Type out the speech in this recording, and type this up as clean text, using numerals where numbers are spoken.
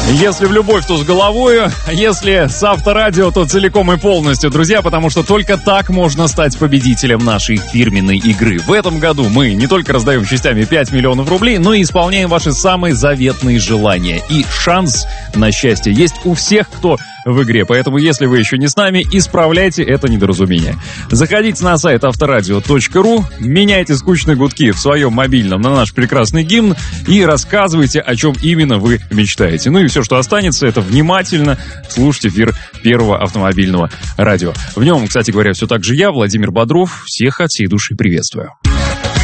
Если в любовь, то с головою. Если с Авторадио, то целиком и полностью, друзья, потому что только так можно стать победителем нашей фирменной игры. В этом году мы не только раздаем частями 5 миллионов рублей, но и исполняем ваши самые заветные желания. И шанс на счастье есть у всех, кто в игре. Поэтому, если вы еще не с нами, исправляйте это недоразумение. Заходите на сайт авторадио.ру, меняйте скучные гудки в своем мобильном на наш прекрасный гимн и рассказывайте, о чем именно вы мечтаете. Ну и все, что останется, это внимательно слушать эфир Первого автомобильного радио. В нем, кстати говоря, все так же я, Владимир Бодров. Всех от всей души приветствую.